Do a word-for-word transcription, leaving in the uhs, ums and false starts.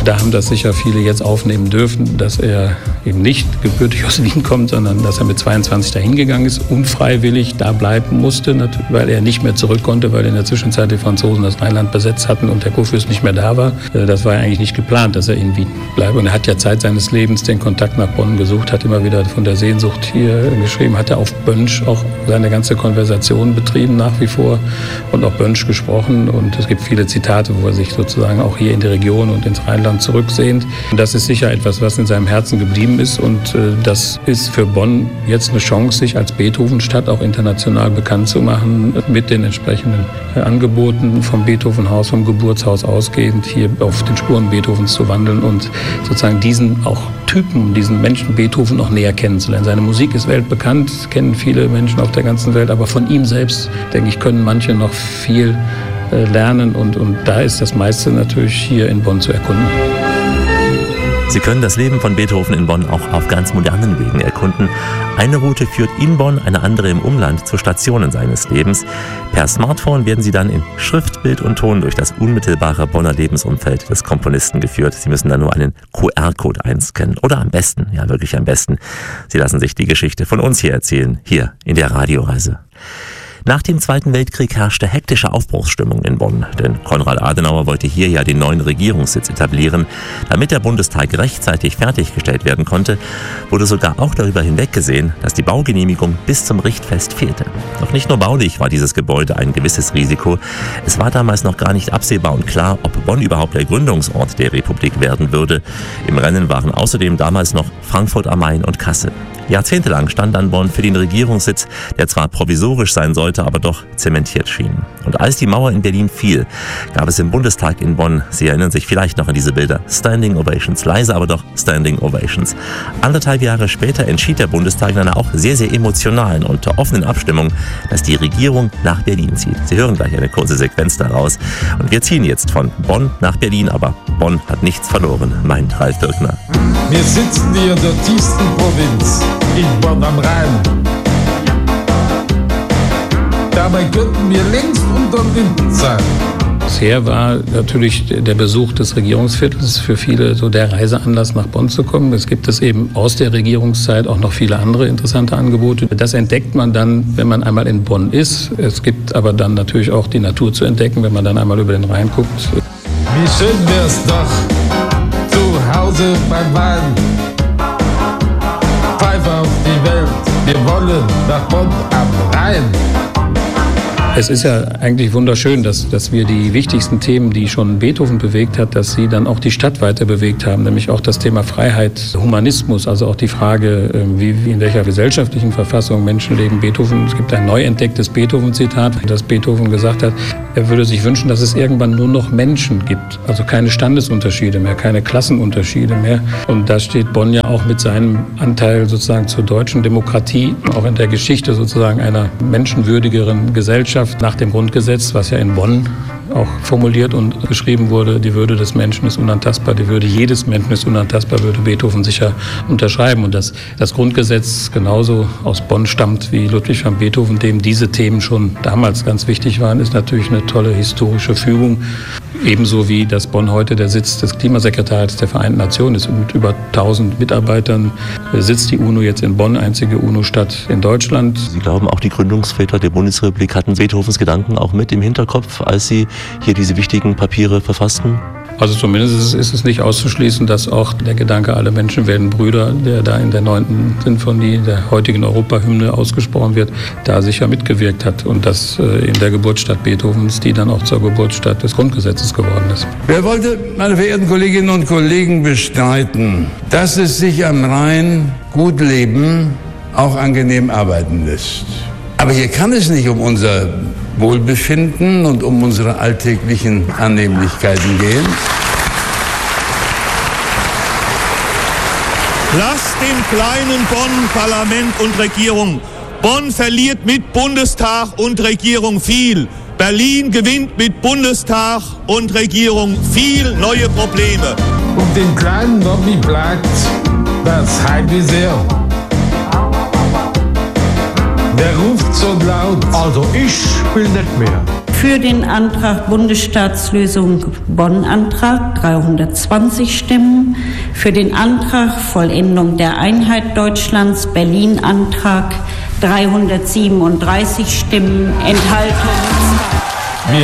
Da haben das sicher viele jetzt aufnehmen dürfen, dass er eben nicht gebürtig aus Wien kommt, sondern dass er mit zweiundzwanzig dahin gegangen ist, unfreiwillig da bleiben musste, weil er nicht mehr zurück konnte, weil in der Zwischenzeit die Franzosen das Rheinland besetzt hatten und der Kurfürst nicht mehr da war. Das war ja eigentlich nicht geplant, dass er in Wien bleibt. Und er hat ja Zeit seines Lebens den Kontakt nach Bonn gesucht, hat immer wieder von der Sehnsucht hier geschrieben, hat er auf Bönsch auch seine ganze Konversation betrieben nach wie vor und auch Bönsch gesprochen. Und es gibt viele Zitate, wo er sich sozusagen auch hier in die Region und ins Rheinland zurücksehnt. Und das ist sicher etwas, was in seinem Herzen geblieben ist. Und äh, das ist für Bonn jetzt eine Chance, sich als Beethoven-Stadt auch international bekannt zu machen, mit den entsprechenden äh, Angeboten vom Beethoven-Haus, vom Geburtshaus ausgehend, hier auf den Spuren Beethovens zu wandeln und sozusagen diesen auch Typen, diesen Menschen Beethoven auch näher kennenzulernen. Seine Musik ist weltbekannt, kennen viele Menschen auf der ganzen Welt, aber von ihm selbst, denke ich, können manche noch viel äh, lernen und, und da ist das meiste natürlich hier in Bonn zu erkunden. Sie können das Leben von Beethoven in Bonn auch auf ganz modernen Wegen erkunden. Eine Route führt in Bonn, eine andere im Umland zu Stationen seines Lebens. Per Smartphone werden Sie dann in Schrift, Bild und Ton durch das unmittelbare Bonner Lebensumfeld des Komponisten geführt. Sie müssen dann nur einen Q R-Code einscannen. Oder am besten, ja wirklich am besten, Sie lassen sich die Geschichte von uns hier erzählen, hier in der Radioreise. Nach dem Zweiten Weltkrieg herrschte hektische Aufbruchsstimmung in Bonn, denn Konrad Adenauer wollte hier ja den neuen Regierungssitz etablieren. Damit der Bundestag rechtzeitig fertiggestellt werden konnte, wurde sogar auch darüber hinweggesehen, dass die Baugenehmigung bis zum Richtfest fehlte. Doch nicht nur baulich war dieses Gebäude ein gewisses Risiko. Es war damals noch gar nicht absehbar und klar, ob Bonn überhaupt der Gründungsort der Republik werden würde. Im Rennen waren außerdem damals noch Frankfurt am Main und Kassel. Jahrzehntelang stand dann Bonn für den Regierungssitz, der zwar provisorisch sein sollte, aber doch zementiert schien. Und als die Mauer in Berlin fiel, gab es im Bundestag in Bonn, Sie erinnern sich vielleicht noch an diese Bilder, Standing Ovations, leise, aber doch Standing Ovations. Anderthalb Jahre später entschied der Bundestag in einer auch sehr, sehr emotionalen und offenen Abstimmung, dass die Regierung nach Berlin zieht. Sie hören gleich eine kurze Sequenz daraus. Und wir ziehen jetzt von Bonn nach Berlin, aber Bonn hat nichts verloren, meint Ralf Birkner. Wir sitzen hier in der tiefsten Provinz, in Bonn am Rhein. Dabei könnten wir längst unter den Linden sein. Bisher war natürlich der Besuch des Regierungsviertels für viele so der Reiseanlass, nach Bonn zu kommen. Es gibt es eben aus der Regierungszeit auch noch viele andere interessante Angebote. Das entdeckt man dann, wenn man einmal in Bonn ist. Es gibt aber dann natürlich auch die Natur zu entdecken, wenn man dann einmal über den Rhein guckt. Wie schön wär's doch zu Hause beim Wein. Pfeife auf die Welt, wir wollen nach Bonn am Rhein. Es ist ja eigentlich wunderschön, dass, dass wir die wichtigsten Themen, die schon Beethoven bewegt hat, dass sie dann auch die Stadt weiter bewegt haben, nämlich auch das Thema Freiheit, Humanismus, also auch die Frage, wie, wie in welcher gesellschaftlichen Verfassung Menschen leben. Beethoven, es gibt ein neu entdecktes Beethoven-Zitat, das Beethoven gesagt hat, er würde sich wünschen, dass es irgendwann nur noch Menschen gibt, also keine Standesunterschiede mehr, keine Klassenunterschiede mehr. Und da steht Bonn ja auch mit seinem Anteil sozusagen zur deutschen Demokratie, auch in der Geschichte sozusagen einer menschenwürdigeren Gesellschaft, nach dem Grundgesetz, was ja in Bonn auch formuliert und geschrieben wurde, die Würde des Menschen ist unantastbar, die Würde jedes Menschen ist unantastbar, würde Beethoven sicher unterschreiben. Und dass das Grundgesetz genauso aus Bonn stammt wie Ludwig van Beethoven, dem diese Themen schon damals ganz wichtig waren, ist natürlich eine tolle historische Fügung. Ebenso wie dass Bonn heute der Sitz des Klimasekretariats der Vereinten Nationen ist. Mit über tausend Mitarbeitern sitzt die UNO jetzt in Bonn, einzige UNO-Stadt in Deutschland. Sie glauben, auch die Gründungsväter der Bundesrepublik hatten Beethovens Gedanken auch mit im Hinterkopf, als sie hier diese wichtigen Papiere verfassten? Also zumindest ist es, ist es nicht auszuschließen, dass auch der Gedanke, alle Menschen werden Brüder, der da in der neunten Sinfonie der heutigen Europahymne ausgesprochen wird, da sicher mitgewirkt hat und dass äh, in der Geburtsstadt Beethovens, die dann auch zur Geburtsstadt des Grundgesetzes geworden ist. Wer wollte, meine verehrten Kolleginnen und Kollegen, bestreiten, dass es sich am Rhein gut leben, auch angenehm arbeiten lässt? Aber hier kann es nicht um unser Wohlbefinden und um unsere alltäglichen Annehmlichkeiten gehen. Lasst dem kleinen Bonn Parlament und Regierung. Bonn verliert mit Bundestag und Regierung viel. Berlin gewinnt mit Bundestag und Regierung viel neue Probleme. Und dem kleinen Nobby bleibt das Heimweh sehr. Der ruft so laut. Also ich will nicht mehr. Für den Antrag Bundesstaatslösung Bonn-Antrag dreihundertzwanzig Stimmen. Für den Antrag Vollendung der Einheit Deutschlands Berlin-Antrag dreihundertsiebenunddreißig Stimmen. Enthaltung zwei.